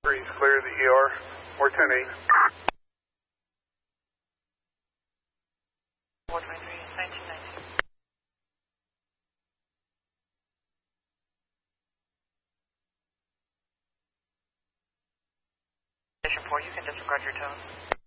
Breeze, clear the ER. We're 10-8. 423, 1919. Station 4, you can disregard your tone.